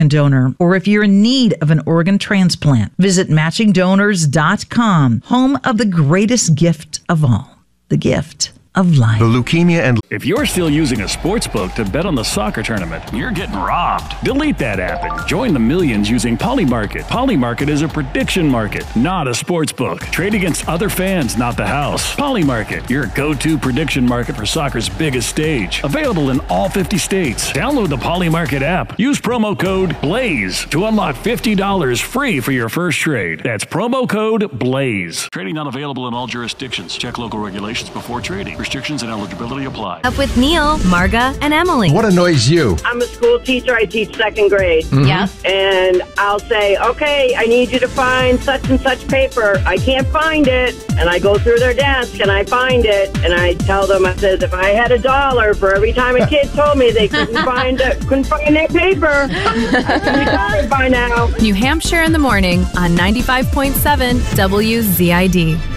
donor, or if you're in need of an organ transplant, visit matchingdonors.com, home of the greatest gift of all, the gift of life. The leukemia and... If you're still using a sports book to bet on the soccer tournament, you're getting robbed. Delete that app and join the millions using Polymarket. Polymarket is a prediction market, not a sports book. Trade against other fans, not the house. Polymarket, your go-to prediction market for soccer's biggest stage. Available in all 50 states. Download the Polymarket app. Use promo code BLAZE to unlock $50 free for your first trade. That's promo code BLAZE. Trading not available in all jurisdictions. Check local regulations before trading. Restrictions and eligibility apply. Up with Neil, Marga, and Emily. What annoys you? I'm a school teacher. I teach second grade. Mm-hmm. Yeah. And I'll say, okay, I need you to find such and such paper. I can't find it. And I go through their desk and I find it. And I tell them, I says, if I had $1 for every time a kid told me they couldn't find their paper, I'd be by now. New Hampshire in the morning on 95.7 WZID.